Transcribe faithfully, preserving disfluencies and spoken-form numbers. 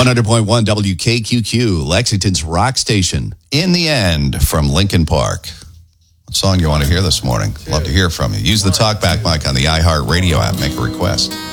one hundred point one W K Q Q, Lexington's rock station. In the End from Linkin Park. What song you want to hear this morning? Love to hear from you. Use the talkback mic on the iHeart Radio app. Make a request.